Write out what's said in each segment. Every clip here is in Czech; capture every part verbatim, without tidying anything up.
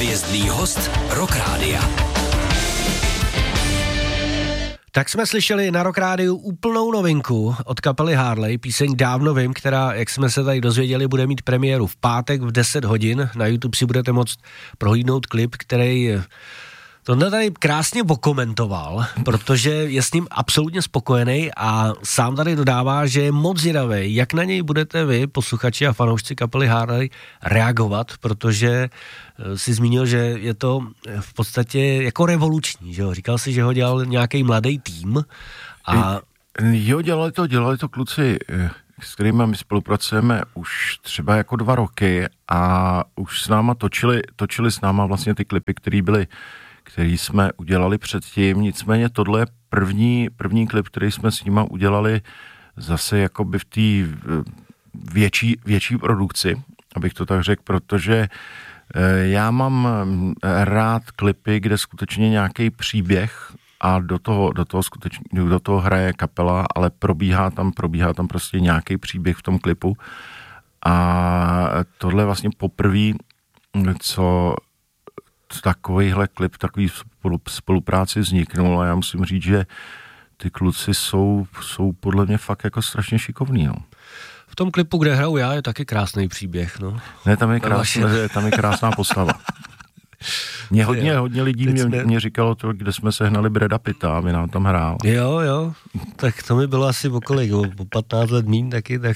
Hvězdný host Rock Rádia. Tak jsme slyšeli na Rock Rádiu úplnou novinku od kapely Harley, píseň Dávno vím, která, jak jsme se tady dozvěděli, bude mít premiéru v pátek v deset hodin. Na YouTube si budete moct prohlídnout klip, který tohle tady krásně okomentoval, protože je s ním absolutně spokojený a sám tady dodává, že je moc zvědavý, jak na něj budete vy, posluchači a fanoušci kapely Harley, reagovat, protože si zmínil, že je to v podstatě jako revoluční, že jo? Říkal si, že ho dělal nějaký mladý tým a... Jo, dělali to, dělali to kluci, s kterými my spolupracujeme už třeba jako dva roky a už s náma točili, točili s náma vlastně ty klipy, které byly který jsme udělali předtím, nicméně tohle je první, první klip, který jsme s nima udělali zase jakoby v té větší, větší produkci, abych to tak řekl, protože já mám rád klipy, kde skutečně nějaký příběh a do toho, do toho skutečně, do toho hraje kapela, ale probíhá tam, probíhá tam prostě nějaký příběh v tom klipu a tohle je vlastně poprvé, co takovýhle klip, takový spolupráci vzniknul a já musím říct, že ty kluci jsou, jsou podle mě fakt jako strašně šikovný, no. V tom klipu, kde hraju já, je taky krásný příběh, no. Ne, tam je, krásný, tam je krásná postava. Mě hodně, hodně lidí mě, jsme... mě říkalo to, kde jsme sehnali Brada Pitta, aby nám tam hrál. Jo, jo, tak to mi bylo asi okolik, o patnáct let míň taky, tak...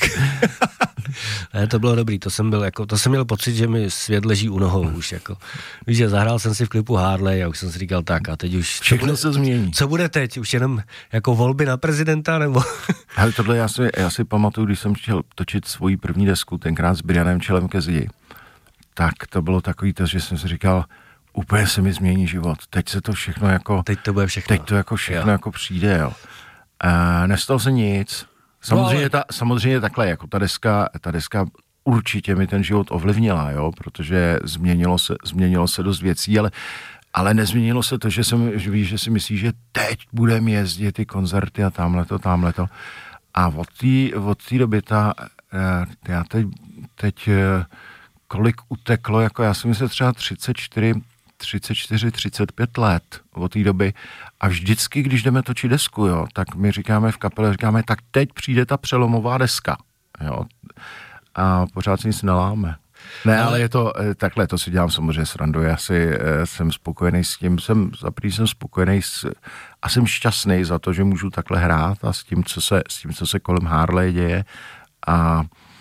Ne, to bylo dobrý, to jsem byl jako, to jsem měl pocit, že mi svět leží u nohou už jako. Víš, že zahrál jsem si v klipu Harley a už jsem si říkal tak a teď už... Všechno bude, se změní. Co bude teď? Už jenom jako volby na prezidenta nebo... Ale tohle já si, já si pamatuju, když jsem chtěl točit svoji první desku, tenkrát s Brianem Čelem ke zdi, tak to bylo takový to, že jsem si říkal, úplně se mi změní život, teď se to všechno jako... Teď to bude všechno. Teď to jako všechno jo. jako přijde, jo. A nestalo se nic. Samozřejmě, no, ale... ta, samozřejmě takhle, jako ta deska, ta deska určitě mi ten život ovlivnila, jo, protože změnilo se, změnilo se dost věcí, ale, ale nezměnilo se to, že, jsem, že, víš, že si myslíš, že teď budeme jezdit ty koncerty a tamhleto, tamhleto. A od té od té doby ta, já teď, teď kolik uteklo, jako já si myslím třeba třicet čtyři, třicet pět let od té doby a vždycky, když jdeme točit desku, jo, tak my říkáme v kapele, říkáme, tak teď přijde ta přelomová deska, jo, a pořád si nic neláme. Ne, ale je to, takhle, to si dělám samozřejmě srandu, já si jsem spokojený s tím, jsem, zaprý jsem spokojený s, a jsem šťastný za to, že můžu takhle hrát a s tím, co se, s tím, co se kolem Harley děje a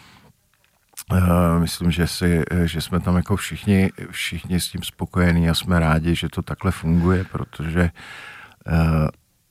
Uh, myslím, že, si, že jsme tam jako všichni, všichni s tím spokojení a jsme rádi, že to takhle funguje, protože uh,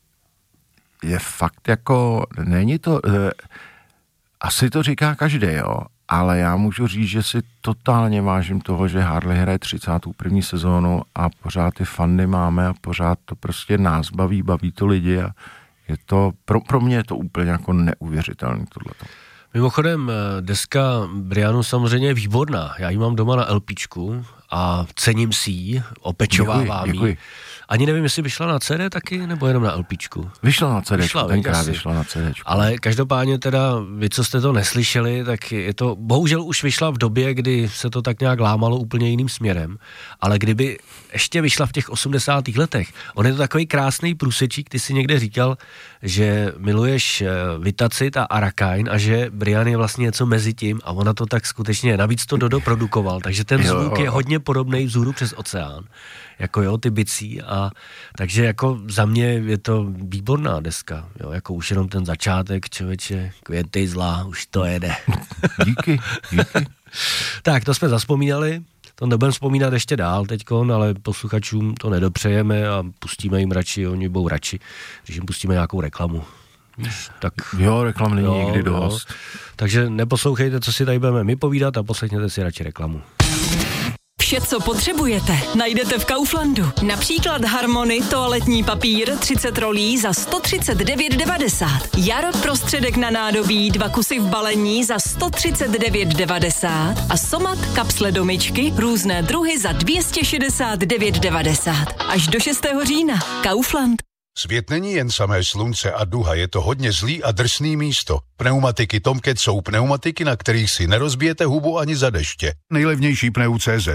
je fakt jako, není to, uh, asi to říká každý, jo, ale já můžu říct, že si totálně vážím toho, že Harley hraje třicátou první sezónu a pořád ty fandy máme a pořád to prostě nás baví, baví to lidi a je to, pro, pro mě je to úplně jako neuvěřitelný tohleto. Mimochodem, deska Brianu samozřejmě je výborná. Já ji mám doma na LPčku a cením si ji, opečovávám ji. Ani nevím, jestli vyšla na C D taky, nebo jenom na LPčku. Vyšla na C D, tenkrát vyšla na C D. Ale každopádně teda, vy, co jste to neslyšeli, tak je to, bohužel už vyšla v době, kdy se to tak nějak lámalo úplně jiným směrem, ale kdyby ještě vyšla v těch osmdesátých letech, on je to takový krásný průsečík, ty si někde říkal, že miluješ Vitacit a Arakain a že Brian je vlastně něco mezi tím a ona to tak skutečně, navíc to Dodo produkoval, takže ten zvuk je hodně podobný Vzhůru přes oceán, jako jo, ty bicí a takže jako za mě je to výborná deska, jo, jako už jenom ten začátek, člověče, květy zlá, už to jede. Díky, díky. Tak, to jsme zaspomínali, to nebudeme vzpomínat ještě dál teďkon, ale posluchačům to nedopřejeme a pustíme jim radši, oni budou radši, když jim pustíme nějakou reklamu. Tak, jo, reklam není jo, nikdy dost. Jo. Takže neposlouchejte, co si tady budeme my povídat a poslechněte si radši reklamu. Vše, co potřebujete, najdete v Kauflandu. Například Harmony toaletní papír třicet rolí za sto třicet devět devadesát. Jar prostředek na nádobí dva kusy v balení za sto třicet devět devadesát a Somat kapsle do myčky různé druhy za dvě stě šedesát devět devadesát. Až do šestého října. Kaufland. Svět není jen samé slunce a duha, je to hodně zlý a drsný místo. Pneumatiky Tomcat jsou pneumatiky, na kterých si nerozbijete hubu ani za deště. Nejlevnější pneu tečka cé zet.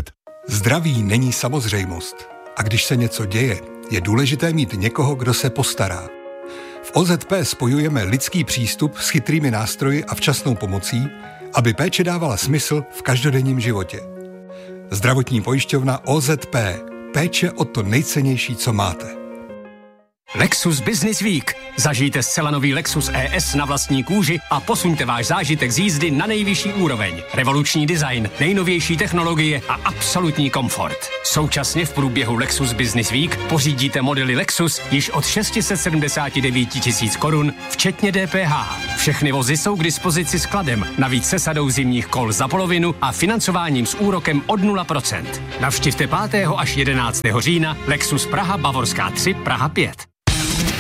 Zdraví není samozřejmost. A když se něco děje, je důležité mít někoho, kdo se postará. V O Z P spojujeme lidský přístup s chytrými nástroji a včasnou pomocí, aby péče dávala smysl v každodenním životě. Zdravotní pojišťovna O Z P. Péče o to nejcennější, co máte. Lexus Business Week. Zažijte zcela nový Lexus E S na vlastní kůži a posuňte váš zážitek z jízdy na nejvyšší úroveň. Revoluční design, nejnovější technologie a absolutní komfort. Současně v průběhu Lexus Business Week pořídíte modely Lexus již od šest set sedmdesát devět tisíc korun, včetně D P H. Všechny vozy jsou k dispozici skladem, navíc se sadou zimních kol za polovinu a financováním s úrokem od nula procent. Navštivte pátého až jedenáctého října Lexus Praha Bavorská tři Praha pět.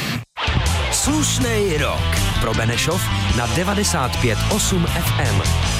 Slušnej rok pro Benešov na devadesát pět osm F M.